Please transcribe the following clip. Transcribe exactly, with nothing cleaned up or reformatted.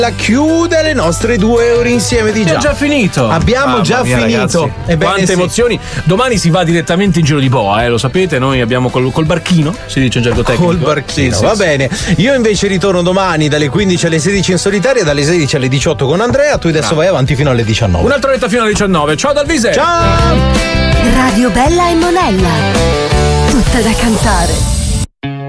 La chiude le nostre due ore insieme di già. È già finito. Abbiamo Mamma già mia, finito. Ebbene, quante sì. emozioni. Domani si va direttamente in giro di boa, eh, lo sapete, noi abbiamo col, col barchino, si dice in gergo tecnico. Col barchino, sì, va sì, bene. Io invece ritorno domani dalle quindici alle sedici in solitaria, dalle sedici alle diciotto con Andrea, tu adesso ah. vai avanti fino alle diciannove. Un'altra oretta fino alle diciannove. Ciao dal Vise. Ciao. Radio Bella e Monella. Tutta da cantare.